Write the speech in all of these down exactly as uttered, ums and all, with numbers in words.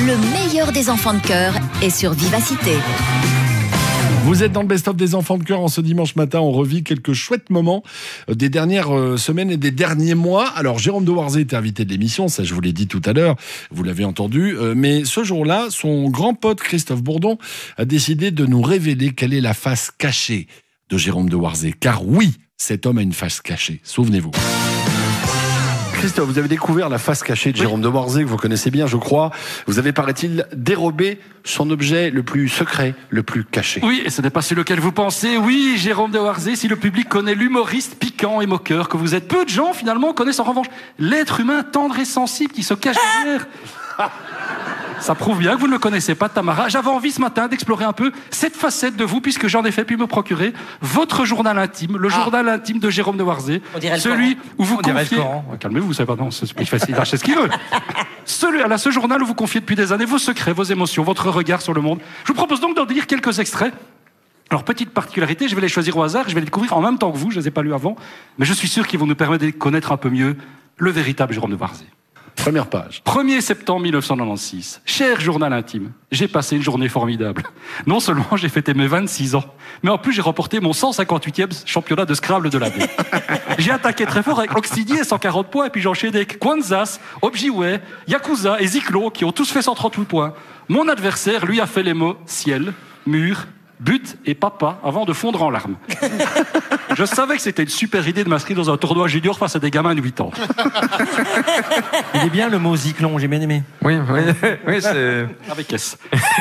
Le meilleur des enfants de cœur est sur Vivacité. Vous êtes dans le best-of des enfants de cœur. En ce dimanche matin, on revit quelques chouettes moments des dernières semaines et des derniers mois. Alors, Jérôme Dewarzé était invité de l'émission, ça je vous l'ai dit tout à l'heure, vous l'avez entendu. Mais ce jour-là, son grand pote Christophe Bourdon a décidé de nous révéler quelle est la face cachée de Jérôme Dewarzé. Car oui, cet homme a une face cachée, souvenez-vous. Christophe, vous avez découvert la face cachée de Jérôme Dewarzé, que vous connaissez bien, je crois. Vous avez, paraît-il, dérobé son objet le plus secret, le plus caché. Oui, et ce n'est pas celui auquel vous pensez. Oui, Jérôme Dewarzé, si le public connaît l'humoriste piquant et moqueur que vous êtes, peu de gens, finalement, connaissent en revanche l'être humain tendre et sensible qui se cache derrière. Ça prouve bien que vous ne le connaissez pas, Tamara. J'avais envie ce matin d'explorer un peu cette facette de vous, puisque j'en ai fait pu me procurer votre journal intime, le ah. journal intime de Jérôme Dewarzé. Celui où vous On confiez... oh, calmez-vous, vous savez pas, non, c'est facile, il achète ce qu'il veut. Celui, là, ce journal où vous confiez depuis des années vos secrets, vos émotions, votre regard sur le monde. Je vous propose donc d'en lire quelques extraits. Alors, petite particularité, je vais les choisir au hasard, je vais les découvrir en même temps que vous, je ne les ai pas lus avant, mais je suis sûr qu'ils vont nous permettre de connaître un peu mieux le véritable Jérôme Dewarzé. Première page. premier septembre mille neuf cent quatre-vingt-seize. Cher journal intime, j'ai passé une journée formidable. Non seulement j'ai fêté mes vingt-six ans, mais en plus j'ai remporté mon cent cinquante-huitième championnat de Scrabble de l'année. J'ai attaqué très fort avec Oxydie et cent quarante points, et puis j'ai enchaîné avec Kwanzas, Objiway, Yakuza et Zyklon, qui ont tous fait cent trente-huit points. Mon adversaire, lui, a fait les mots ciel, mur, but et papa avant de fondre en larmes. Je savais que c'était une super idée de m'inscrire dans un tournoi junior face à des gamins de huit ans. Il est bien le mot Zyklon, j'ai bien aimé. Oui, oui, oui, c'est... Avec S.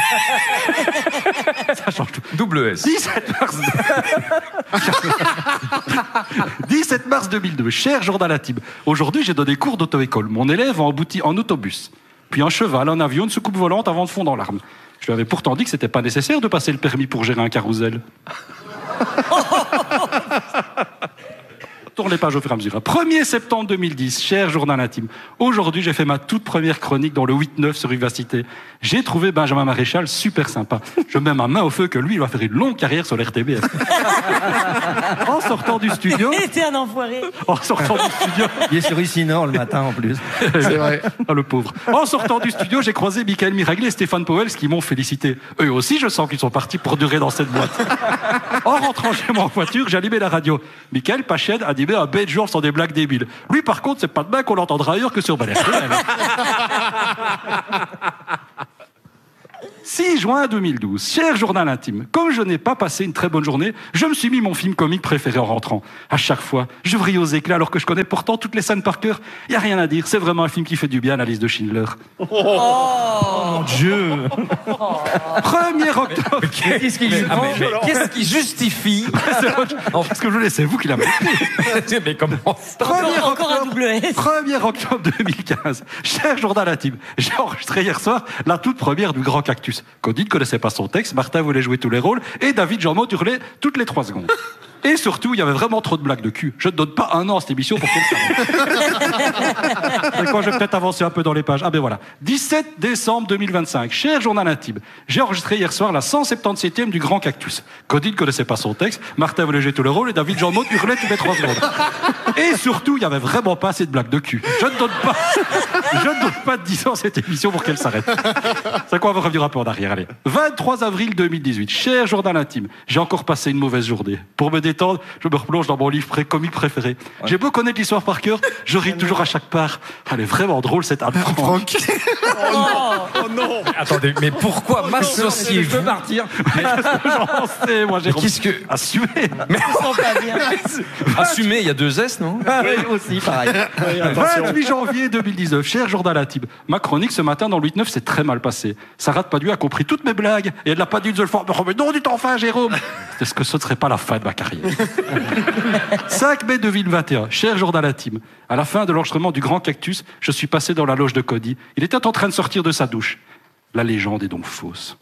Ça change tout. Double S. dix-sept mars... dix-sept mars deux mille deux. Cher journal intime. Aujourd'hui, j'ai donné cours d'auto-école. Mon élève a embouti en autobus, puis un cheval, un avion, une soucoupe volante avant de fondre en larmes. Je lui avais pourtant dit que c'était pas nécessaire de passer le permis pour gérer un carrousel. Tourne les pages au fur et à mesure. premier septembre deux mille dix, cher journal intime. Aujourd'hui, j'ai fait ma toute première chronique dans le huit neuf sur Vivacité. J'ai trouvé Benjamin Maréchal super sympa. Je mets ma main au feu que lui, il va faire une longue carrière sur l'R T B F. En sortant du studio... Il était un enfoiré. En sortant du studio... Il est sur Ici Nord le matin en plus. C'est vrai. Ah, le pauvre. En sortant du studio, j'ai croisé Michael Miragli et Stéphane Powell, qui m'ont félicité. Eux aussi, je sens qu'ils sont partis pour durer dans cette boîte. En rentrant chez moi en voiture, j'ai allumé la radio. Michael Pachède a dit un bête jour sans des blagues débiles. Lui, par contre, c'est pas demain qu'on l'entendra ailleurs que sur Balère. six juin deux mille douze. Cher journal intime, comme je n'ai pas passé une très bonne journée, je me suis mis mon film comique préféré en rentrant. À chaque fois, je vrille aux éclats alors que je connais pourtant toutes les scènes par cœur. Il n'y a rien à dire, c'est vraiment un film qui fait du bien à la liste de Schindler. Oh, oh mon Dieu. premier octobre. Qu'est-ce qui, mais, ah, mais, mais, qu'est-ce qui justifie Parce que je l'ai, c'est vous qui l'avez écrit. Mais comment premier encore un double S. premier octobre deux mille quinze. Cher journal intime, j'ai enregistré hier soir la toute première du Grand Cactus. Cody ne connaissait pas son texte, Martin voulait jouer tous les rôles, et David Jean-Maud hurlait toutes les trois secondes. Et surtout, il y avait vraiment trop de blagues de cul. Je ne donne pas un an à cette émission pour qu'elle s'arrête. Et quand je vais peut-être avancer un peu dans les pages. Ah ben voilà. dix-sept décembre deux mille vingt-cinq. Cher journal intime. J'ai enregistré hier soir la cent septante-septième du Grand Cactus. Cody ne connaissait pas son texte, Martin voulait jouer tous les rôles, et David Jean-Maud hurlait toutes les trois secondes. Et surtout, il n'y avait vraiment pas assez de blagues de cul. Je ne donne pas, je ne donne pas dix ans à cette émission pour qu'elle s'arrête. C'est quoi, on va revenir un peu en arrière, allez. vingt-trois avril deux mille dix-huit. Cher journal intime. J'ai encore passé une mauvaise journée. Pour me détendre, je me replonge dans mon livre pré- comique préféré. Ouais. J'ai beau connaître l'histoire par cœur, je ris toujours à chaque part. Elle est vraiment drôle, cette Anne Frank. Oh non, oh non. Attendez, mais pourquoi oh m'associez-vous? Je peux partir. Mais qu'est-ce que j'en sais, moi, j'ai qu'est-ce que... Assumer. Mais assumer, il y a deux S, non? Oui, aussi, pareil. Oui, vingt-huit janvier deux mille dix-neuf, cher journal intime. Ma chronique ce matin dans le huit neuf s'est très mal passée. Sarah Paduet a compris toutes mes blagues et elle n'a pas dit une seule fois. Oh, mais non, du temps fin, Jérôme. Est-ce que ce ne serait pas la fin de ma carrière? cinq mai deux mille vingt et un, cher journal intime. À la fin de l'enregistrement du Grand Cactus, je suis passé dans la loge de Cody. Il était en train de sortir de sa douche. La légende est donc fausse.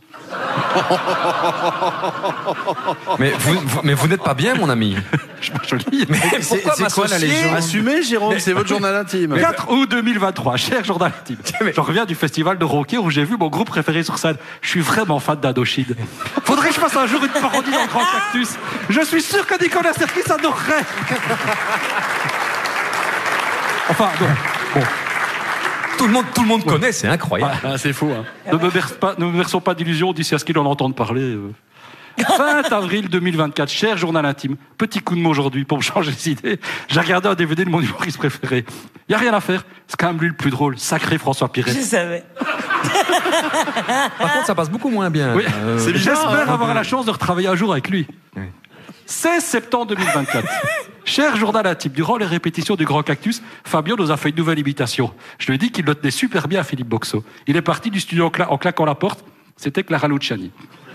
Mais vous, vous, mais vous n'êtes pas bien, mon ami. Je, je lis. Mais c'est, c'est quoi la légende? Assumez, Jérôme, mais, c'est votre journal intime. quatre août deux mille vingt-trois, cher journal intime. Je reviens du festival de Roquet où j'ai vu mon groupe préféré sur scène. Je suis vraiment fan d'Indochine. Faudrait que je fasse un jour une parodie dans le Grand Cactus. Je suis sûr que Nicolas Serkis adorerait. Enfin, bon. bon. Tout le monde, tout le monde connaît, c'est incroyable. Ah, c'est fou, hein. Ne me berce pas, ne me berçons pas d'illusions d'ici à ce qu'ils en entendent parler. euh. vingt avril deux mille vingt-quatre, cher journal intime. Petit coup de mot aujourd'hui pour me changer les idées. J'ai regardé un D V D de mon humoriste préféré. Y a rien à faire. C'est quand même lui le plus drôle. Sacré François Piret. Je savais. Par contre, ça passe beaucoup moins bien. Oui. Euh, C'est bizarre, J'espère hein. avoir la chance de retravailler un jour avec lui. Oui. seize septembre deux mille vingt-quatre. Cher journal intime, durant les répétitions du Grand Cactus, Fabio nous a fait une nouvelle imitation. Je lui ai dit qu'il le tenait super bien à Philippe Boxo. Il est parti du studio en, cla- en claquant la porte. C'était Clara Luciani.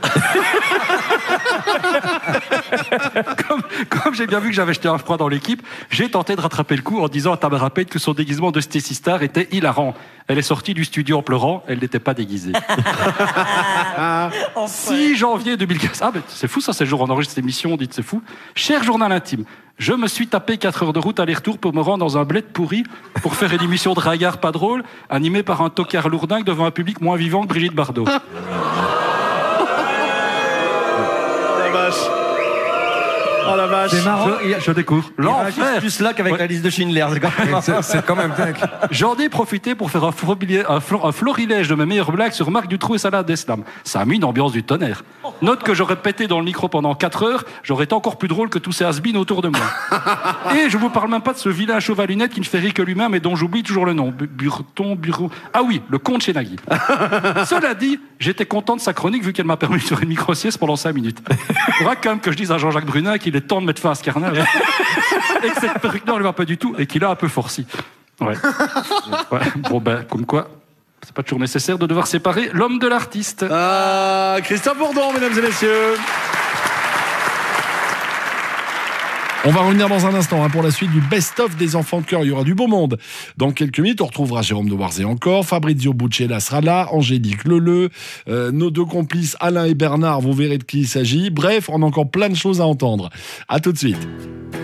comme comme j'ai bien vu que j'avais jeté un froid dans l'équipe, j'ai tenté de rattraper le coup en disant à Tamara Payne que son déguisement de Stacy Star était hilarant. Elle est sortie du studio en pleurant, elle n'était pas déguisée. six janvier deux mille quinze. Ah, mais c'est fou ça, c'est le jour où on enregistre cette émission, on dit c'est fou. Cher journal intime, je me suis tapé quatre heures de route aller-retour pour me rendre dans un bled pourri pour faire une émission de Ragard pas drôle, animée par un tocard lourdingue devant un public moins vivant que Brigitte Bardot. Oh la vache. C'est marrant. Je, je découvre. Il réagit L'enfer. plus là qu'avec Ouais. la liste de Schindler. C'est quand même c'est, c'est quand même dingue. J'en ai profité pour faire un, florili- un, flor- un florilège de mes meilleures blagues sur Marc Dutroux et Salah Abdeslam. Ça a mis une ambiance du tonnerre. Note que j'aurais pété dans le micro pendant quatre heures, j'aurais été encore plus drôle que tous ces has-beens autour de moi. Et je vous parle même pas de ce vilain chauve à lunettes qui ne fait rire que lui-même et dont j'oublie toujours le nom. Bu- Burton, Bureau. Ah oui, le comte chez Nagui. Cela dit, j'étais content de sa chronique vu qu'elle m'a permis de faire une micro-sieste pendant cinq minutes. Il faudra quand même que je dise à Jean-Jacques Brunin qu'il est temps de mettre fin à ce carnage. Et que cette perruque ne lui va pas du tout et qu'il a un peu forci. Ouais. Ouais. Bon ben, comme quoi, c'est pas toujours nécessaire de devoir séparer l'homme de l'artiste. Ah, Christophe Bourdon, mesdames et messieurs. On va revenir dans un instant hein, pour la suite du best-of des enfants de cœur. Il y aura du beau monde. Dans quelques minutes, on retrouvera Jérôme de Warzé encore. Fabrizio Buccella sera là. Angélique Leleu. Euh, nos deux complices, Alain et Bernard, vous verrez de qui il s'agit. Bref, on a encore plein de choses à entendre. À tout de suite.